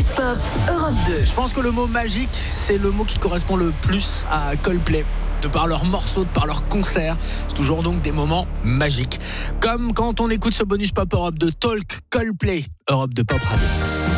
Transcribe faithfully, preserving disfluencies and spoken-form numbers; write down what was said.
bonus pop Europe deux. Je pense que le mot magique, c'est le mot qui correspond le plus à Coldplay. De par leurs morceaux, de par leurs concerts, c'est toujours donc des moments magiques. Comme quand on écoute ce bonus pop Europe de Talk Coldplay, Europe de Pop Radio.